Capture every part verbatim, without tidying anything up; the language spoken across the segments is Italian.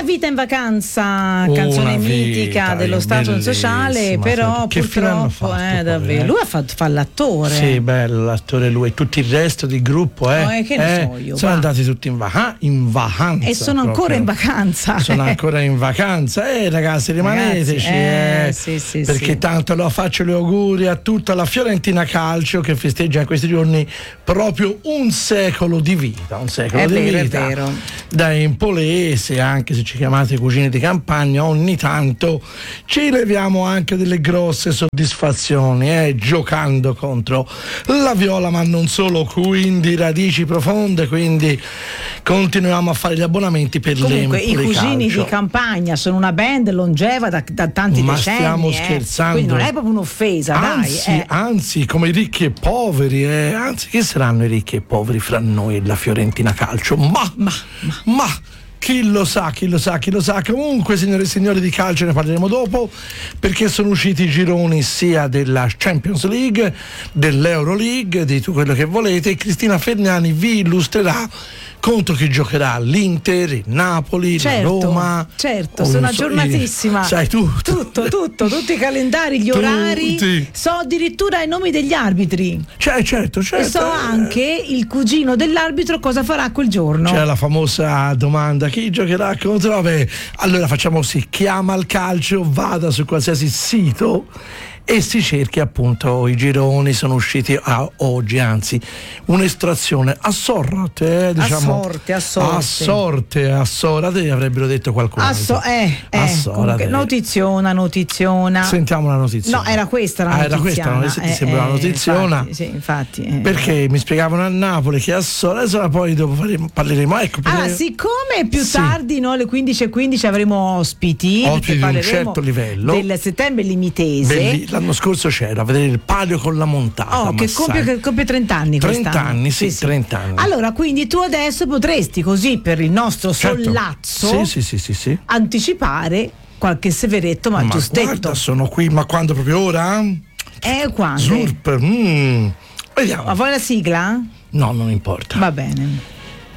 vita in vacanza, canzone Una mitica vita, dello Stato bellissima, sociale, però che fine hanno purtroppo fatto, eh, poi, davvero. eh? Lui ha fatto fa l'attore. Sì, bello l'attore lui e tutto il resto del gruppo, eh, Oh, eh, che ne so io, sono va. andati tutti in, vaca- in vacanza E sono proprio. ancora in vacanza. Sono ancora in vacanza, eh ragazzi, rimaneteci, Ragazzi, eh, eh, sì, sì, perché sì. tanto lo faccio gli auguri a tutta la Fiorentina Calcio che festeggia in questi giorni proprio un secolo di vita, un secolo È di vero, è vita. vero. Da empolese, anche se ci chiamate cugini di campagna, ogni tanto ci leviamo anche delle grosse soddisfazioni, eh, giocando contro la Viola, ma non solo, quindi radici profonde, quindi continuiamo a fare gli abbonamenti per Comunque i l'Empoli cugini Calcio. di campagna sono una band longeva da, da tanti Ma decenni. stiamo eh. scherzando? Quindi non è proprio un'offesa, Anzi, dai. eh. anzi, come i ricchi e poveri, eh. Anzi, che saranno i ricchi e poveri fra noi e la Fiorentina Calcio? Ma, Ma, ma, ma chi lo sa, chi lo sa, chi lo sa. Comunque, signore e signori, di calcio ne parleremo dopo, perché sono usciti i gironi sia della Champions League, dell'Euro League, di tutto quello che volete, e Cristina Fergnani vi illustrerà contro chi giocherà l'Inter, il Napoli, Certo, la Roma. certo, o sono non so, aggiornatissima. i- Sai tu. Tutto, tutto, tutti i calendari, gli Tutti. orari, so addirittura i nomi degli arbitri. Cioè, certo, certo. E so anche il cugino dell'arbitro cosa farà quel giorno. C'è la famosa domanda: chi giocherà contro? Vabbè, allora facciamo così: chiama al calcio, vada su qualsiasi sito e si cerchi appunto i gironi. Sono usciti a oggi, anzi un'estrazione a sorte, eh, diciamo, a sorte, a sorte. a sorte, a sorte, avrebbero detto qualcuno. A so- eh, A eh, sorte. comunque, notiziona, notiziona. Sentiamo la notizia. No, era questa la ah, notizia. era questa la notizia, ti sembra una notiziona? Infatti, sì, infatti. eh. Perché mi spiegavano a Napoli che a sorte, adesso poi dopo faremo, parleremo. Ecco, Allora, perché- siccome più Sì. tardi, no, alle quindici e quindici avremo ospiti, Ospiti perché di un parleremo certo livello. del settembre limitese. Belli- l'anno scorso c'era a vedere il palio con la montata. Oh, che Massai. compie, che compie trenta anni trenta quest'anno. anni, sì, trenta anni. Allora, quindi tu adesso potresti, così per il nostro Certo. sollazzo, Sì, sì, sì, sì, sì. anticipare qualche severetto ma, Ma giustetto. guarda, sono qui, ma quando proprio ora? Eh, quando? Slurp, mm. Vediamo. Ma vuoi la sigla? No, non importa. Va bene.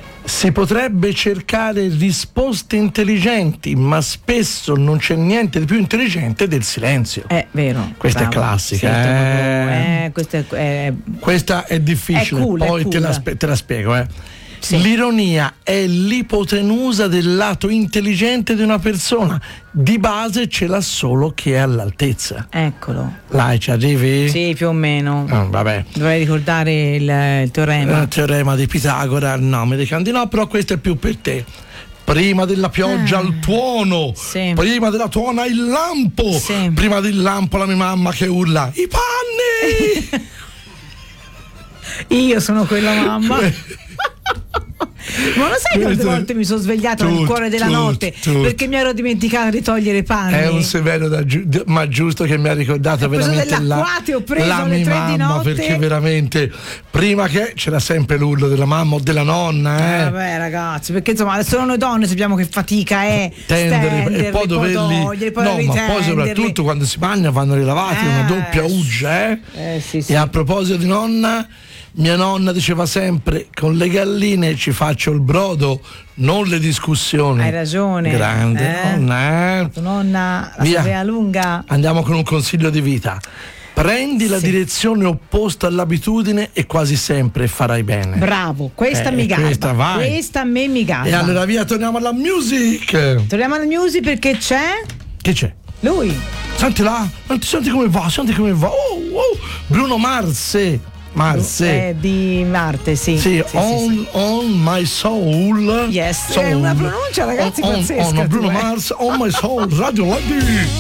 Si potrebbe cercare risposte intelligenti, ma spesso non c'è niente di più intelligente del silenzio. È vero. Questa è bravo. classica, Sì, eh. eh, questa è, è- Questa è difficile, È cool, è poi te, cool. la spe- te la spiego. Eh. Sì. L'ironia è l'ipotenusa del lato intelligente di una persona. Di base ce l'ha solo chi è all'altezza. Eccolo. Là, ci arrivi? Sì, più o meno. Ah, vabbè. Dovrei ricordare il, il teorema. Il teorema di Pitagora, no, mi dicono di no, però questo è più per te. Prima della pioggia Ah, il tuono, sì. prima della tuona il lampo, Sì. prima del lampo la mia mamma che urla i panni. Io sono quella mamma. Ma lo sai quante Questo- volte mi sono svegliata nel Tut- cuore della tut- notte tut. perché mi ero dimenticata di togliere i panni? È un severo da giu- ma giusto che mi ha ricordato Ho preso veramente la, dell'acquate, ho preso la alle mia tre di mamma, notte. perché veramente prima che c'era sempre l'urlo della mamma o della nonna, eh. Eh, vabbè ragazzi, perché insomma solo noi donne sappiamo che fatica è Tendere stenderli, e poi doverli toglierli, poi no, ma poi ritenderli. soprattutto quando si mangia vanno rilavati, Eh, una doppia uggia, eh. Eh, sì, sì. E a proposito di nonna, mia nonna diceva sempre: con le galline ci faccio il brodo, non le discussioni. Hai ragione. Grande eh? nonna, eh. Tu nonna la Via. sapeva lunga. Andiamo con un consiglio di vita. Prendi la Sì. direzione opposta all'abitudine e quasi sempre farai bene. Bravo, questa Eh, mi garba. questa vai. Questa a me mi garba. E allora via, torniamo alla music. Torniamo alla music perché c'è Che c'è? lui. Senti là, senti, senti come va, senti come va. Oh, oh. Bruno Mars. Mars. Eh, di Marte, sì. Sì, sì, on, sì, sì. on my soul. Yes, Soul. è una pronuncia, ragazzi, on, on, pazzesca, on, tu, Bruno eh. Mars, on my soul, Radio Lady.